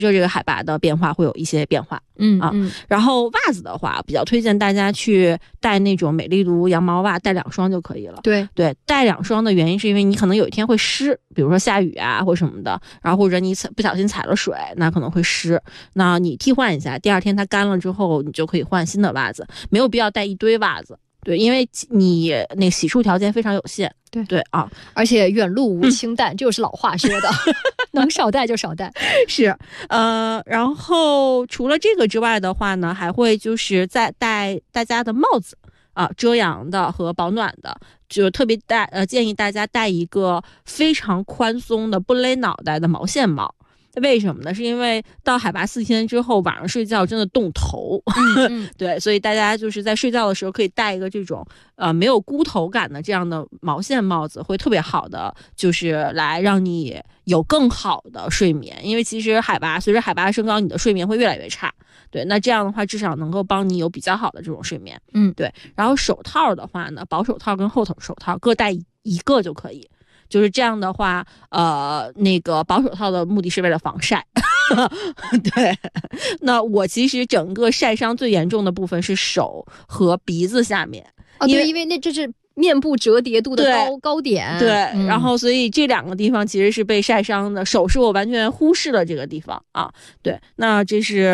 这个海拔的变化会有一些变化。然后袜子的话，比较推荐大家去带那种美丽卢羊毛袜，带2双就可以了。 对， 带2双的原因是因为你可能有一天会湿，比如说下雨啊或什么的，然后或者你不小心踩了水，那可能会湿，那你替换一下，第2天它干了之后，你就可以换新的袜子，没有必要带一堆袜子。对，因为你那个洗漱条件非常有限。对啊， 而且远路无清淡，这就是老话说的，能少带就少带。 是，然后除了这个之外的话呢，还会就是再带大家的帽子啊，遮阳的和保暖的，就特别建议大家戴一个非常宽松的不勒脑袋的毛线帽。为什么呢？是因为到海拔4000之后，晚上睡觉真的冻头。对，所以大家就是在睡觉的时候可以戴一个这种没有箍头感的这样的毛线帽子，会特别好的，就是来让你有更好的睡眠。因为其实随着海拔升高，你的睡眠会越来越差。对，那这样的话至少能够帮你有比较好的这种睡眠。对。然后手套的话呢，薄手套跟厚手套各戴一个就可以。就是这样的话，那个薄手套的目的是为了防晒。对，那我其实整个晒伤最严重的部分是手和鼻子下面。 因为这是面部折叠度的高点。 对，然后所以这2个地方其实是被晒伤的，手是我完全忽视了这个地方啊。对，那这是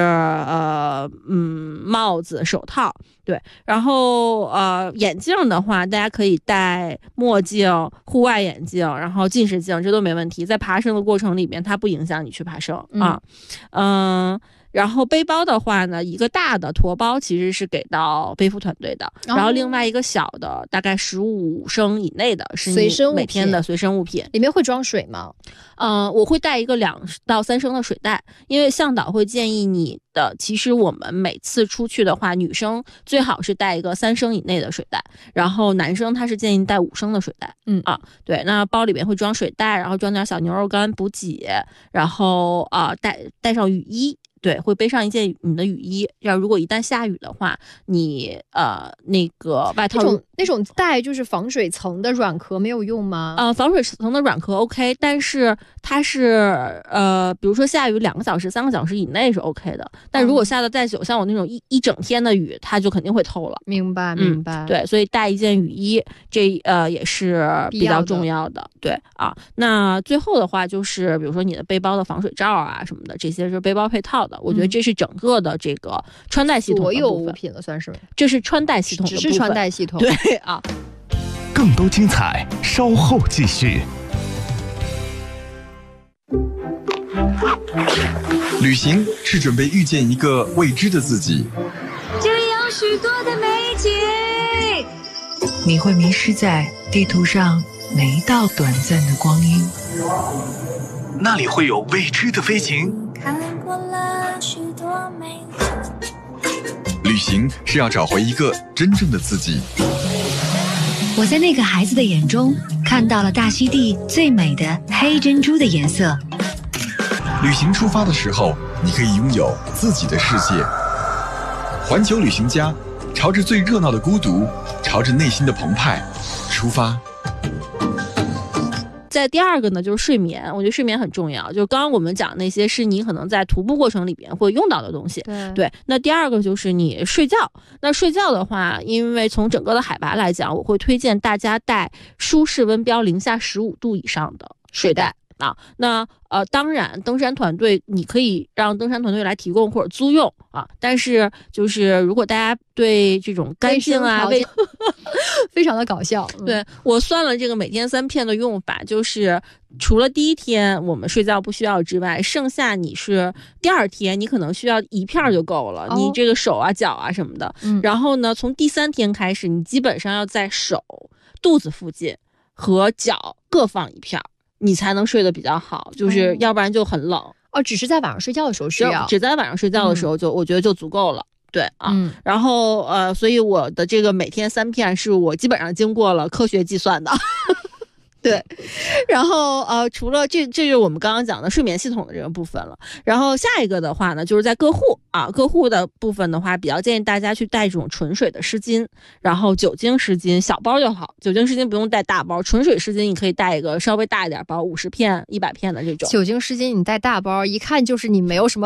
帽子、手套。对，然后眼镜的话，大家可以戴墨镜、户外眼镜，然后近视镜，这都没问题。在爬升的过程里面，它不影响你去爬升啊。然后背包的话呢，一个大的驮包其实是给到背负团队的，然后另外一个小的大概15升以内的是你每天的随身物品。 里面会装水吗？ 我会带一个2到3升的水袋，因为向导会建议你的，其实我们每次出去的话，女生最好是带一个3升以内的水袋，然后男生他是建议带5升的水袋。对，那包里面会装水袋，然后装点小牛肉干补给，然后带上雨衣。对，会背上一件你的雨衣，要如果一旦下雨的话，你那个外套那种带就是防水层的软壳没有用吗？ 防水层的软壳 OK， 但是它是比如说下雨2个小时、3个小时以内是 OK 的，但如果下的再久，像我那种一整天的雨，它就肯定会透了。 明白。 对，所以带一件雨衣，这也是比较重要的。对啊，那最后的话就是比如说你的背包的防水罩啊什么的，这些是背包配套的。我觉得这是整个的这个穿戴系统的部分， 所有物品了算是。这是穿戴系统的部分， 只是穿戴系统。 对啊。 更多精彩稍后继续。 旅行是准备遇见一个未知的自己， 这里有许多的美景， 你会迷失在地图上每一道短暂的光阴， 那里会有未知的飞行。 看过了许多美景， 旅行是要找回一个真正的自己。 我在那个孩子的眼中看到了大溪地最美的黑珍珠的颜色。 旅行出发的时候，你可以拥有自己的世界。环球旅行家，朝着最热闹的孤独，朝着内心的澎湃出发。 在第2个呢，就是睡眠。我觉得睡眠很重要，就刚刚我们讲那些是你可能在徒步过程里边会用到的东西。对，那第2个就是你睡觉。那睡觉的话，因为从整个的海拔来讲，我会推荐大家带舒适温标零下15度以上的睡袋。那当然登山团队你可以让登山团队来提供或者租用啊，但是就是如果大家对这种干净啊非常的搞笑。 对，我算了这个每天3片的用法，就是除了第1天我们睡觉不需要之外，剩下你是第2天你可能需要1片就够了，你这个手啊脚啊什么的。然后呢，从第3天开始，你基本上要在手、肚子附近和脚各放1片，你才能睡得比较好，就是要不然就很冷。 只是在晚上睡觉的时候需要， 只在晚上睡觉的时候我觉得就足够了。对啊，然后所以我的这个每天3片是我基本上经过了科学计算的。 对，然后除了这是我们刚刚讲的睡眠系统的这个部分了。然后下一个的话呢，就是在个护个护的部分的话，比较建议大家去带这种纯水的湿巾，然后酒精湿巾小包就好，酒精湿巾不用带大包，纯水湿巾你可以带一个稍微大一点包，50片、100片的这种。 酒精湿巾你带大包，一看就是你没有什么